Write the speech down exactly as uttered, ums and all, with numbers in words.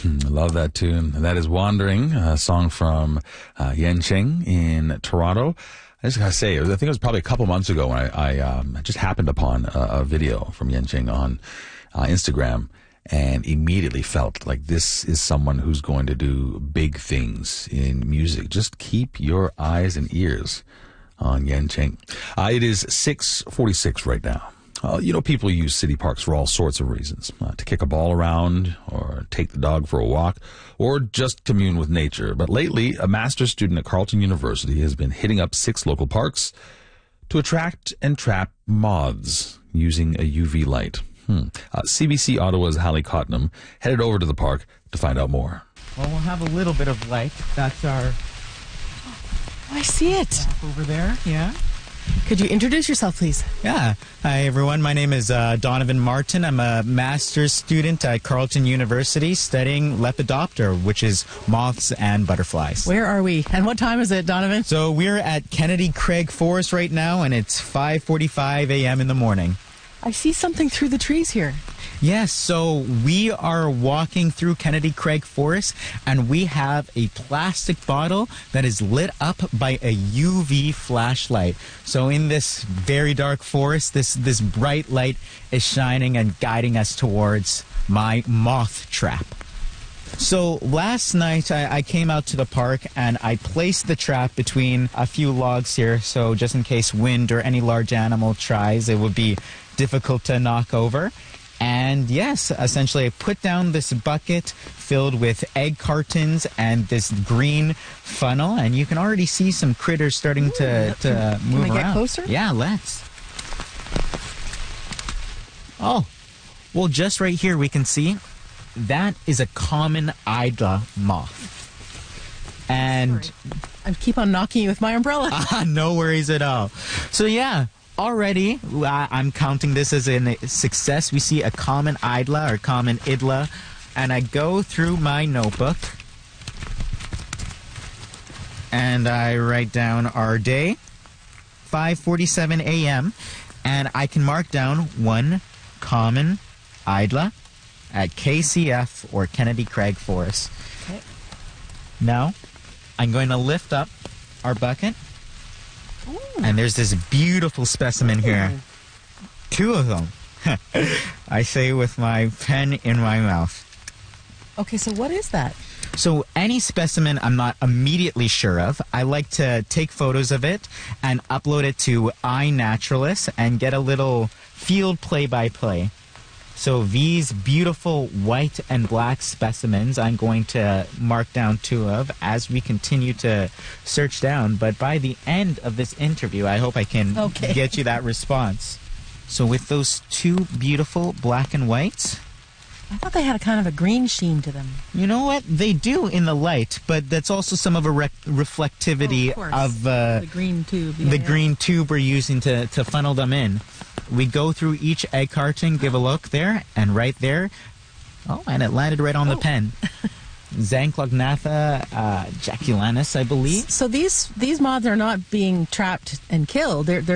Love that tune. That is Wandering, a song from uh, Yanqing in Toronto. I just gotta say, I think it was probably a couple months ago when I, I um, just happened upon a, a video from Yanqing on uh, Instagram and immediately felt like this is someone who's going to do big things in music. Just keep your eyes and ears on Yanqing. Uh, it is six forty-six right now. Uh, you know, people use city parks for all sorts of reasons. Uh, to kick a ball around, or take the dog for a walk, or just commune with nature. But lately, a master's student at Carleton University has been hitting up six local parks to attract and trap moths using a U V light. Hmm. Uh, C B C Ottawa's Hallie Cottenham headed over to the park to find out more. Well, we'll have a little bit of light. That's our... Oh, I see it. Over there, yeah. Could you introduce yourself, please? Yeah. Hi, everyone. My name is uh, Donovan Martin. I'm a master's student at Carleton University studying Lepidoptera, which is moths and butterflies. Where are we? And what time is it, Donovan? So we're at Kennedy Craig Forest right now, and it's five forty-five a m in the morning. I see something through the trees here. Yes, so we are walking through Kennedy Craig Forest, and we have a plastic bottle that is lit up by a U V flashlight. So in this very dark forest, this, this bright light is shining and guiding us towards my moth trap. So last night I, I came out to the park and I placed the trap between a few logs here, so just in case wind or any large animal tries, it would be difficult to knock over. And yes, essentially I put down this bucket filled with egg cartons and this green funnel, and you can already see some critters starting to, to can, move can we around. Get closer? Yeah, let's. Oh, well, just right here we can see that is a common Hydra moth. And I keep on knocking you with my umbrella. Ah, no worries at all. So yeah, already uh, I'm counting this as a success. We see a common Idla or common Idla, and I go through my notebook and I write down our day, five forty-seven a m, and I can mark down one common Idla at K C F or Kennedy Craig Forest. Okay. Now, I'm going to lift up our bucket. Ooh. And there's this beautiful specimen here. Ooh. Two of them. I say with my pen in my mouth. Okay, so what is that? So any specimen I'm not immediately sure of, I like to take photos of it and upload it to iNaturalist and get a little field play-by-play. So these beautiful white and black specimens I'm going to mark down two of as we continue to search down. But by the end of this interview, I hope I can okay. get you that response. So with those two beautiful black and whites... I thought they had a kind of a green sheen to them. You know what? They do in the light, but that's also some of a re reflectivity oh, of, of uh, the green tube. Yeah, the yeah. green tube we're using to, to funnel them in. We go through each egg carton, give a look there, and right there, oh, and it landed right on oh. the pen. Zanclognatha uh, jaculanus, I believe. So these these moths are not being trapped and killed. They're they're